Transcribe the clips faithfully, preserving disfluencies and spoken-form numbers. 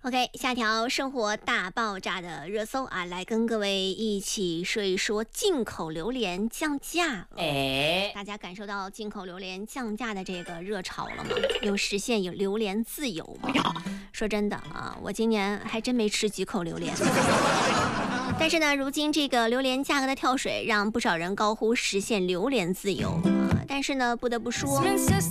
OK， 下条生活大爆炸的热搜啊，来跟各位一起说一说进口榴莲降价。哎，大家感受到进口榴莲降价的这个热潮了吗？有实现有榴莲自由吗？说真的啊，我今年还真没吃几口榴莲。但是呢，如今这个榴莲价格的跳水，让不少人高呼实现榴莲自由啊。但是呢，不得不说，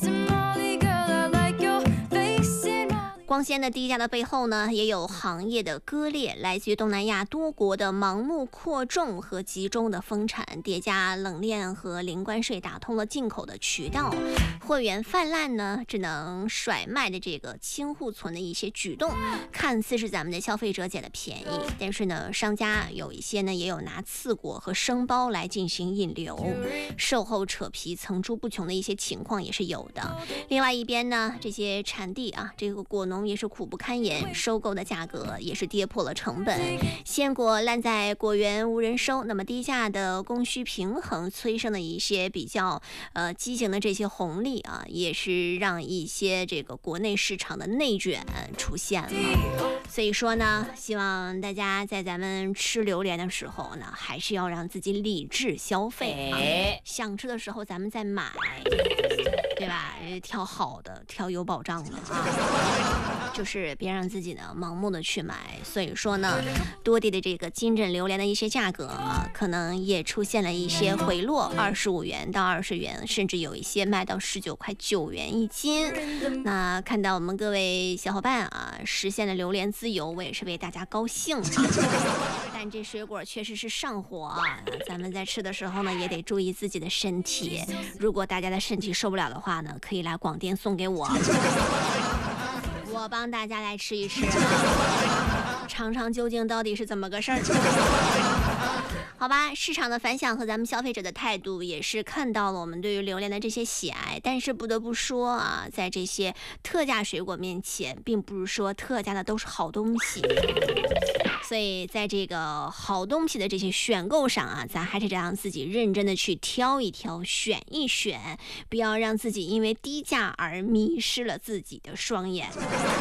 光鲜的低价的背后呢，也有行业的割裂。来自于东南亚多国的盲目扩种和集中的丰产，叠加冷链和零关税打通了进口的渠道，货源泛滥呢，只能甩卖的这个清库存的一些举动，看似是咱们的消费者捡了便宜，但是呢，商家有一些呢也有拿刺果和生包来进行引流，售后扯皮层出不穷的一些情况也是有的。另外一边呢，这些产地啊，这个果农也是苦不堪言，收购的价格也是跌破了成本，鲜果烂在果园无人收，那么低价的供需平衡催生的一些比较呃畸形的这些红利啊，也是让一些这个国内市场的内卷出现了。所以说呢，希望大家在咱们吃榴莲的时候呢，还是要让自己理智消费啊，想吃的时候咱们再买，对吧？挑好的，挑有保障的啊，就是别让自己呢盲目的去买。所以说呢，多地的这个金枕榴莲的一些价格啊，可能也出现了一些回落，二十五元到二十元，甚至有一些卖到十九块九元一斤。那看到我们各位小伙伴啊，实现了榴莲自由，我也是为大家高兴。但这水果确实是上火啊，咱们在吃的时候呢，也得注意自己的身体。如果大家的身体受不了的话呢，可以来广电送给我，我帮大家来吃一吃，尝尝究竟到底是怎么个事儿。好吧，市场的反响和咱们消费者的态度也是看到了我们对于榴莲的这些喜爱，但是不得不说啊，在这些特价水果面前，并不是说特价的都是好东西。所以在这个好东西的这些选购上啊，咱还是得让自己认真的去挑一挑，选一选，不要让自己因为低价而迷失了自己的双眼。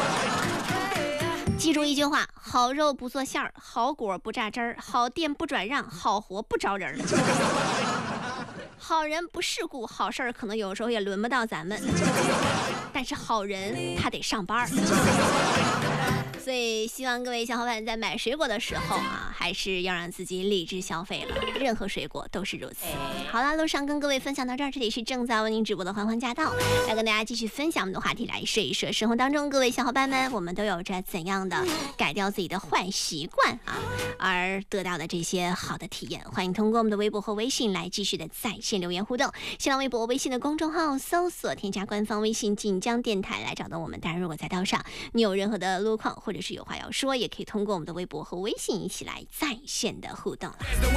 记住一句话，好肉不做馅儿，好果不榨汁儿，好店不转让，好活不招人。好人不世故，好事儿可能有时候也轮不到咱们，但是好人他得上班。所以希望各位小伙伴在买水果的时候啊，还是要让自己理智消费了，任何水果都是如此。好了，路上跟各位分享到这儿，这里是正在为您直播的欢欢驾到，来跟大家继续分享我们的话题，来说一说生活当中各位小伙伴们，我们都有着怎样的改掉自己的坏习惯啊，而得到的这些好的体验。欢迎通过我们的微博和微信来继续的在线留言互动，新浪微博微信的公众号搜索添加官方微信晋江电台来找到我们。当然如果在道上你有任何的路况或者是有话要说，也可以通过我们的微博和微信一起来在线的互动了。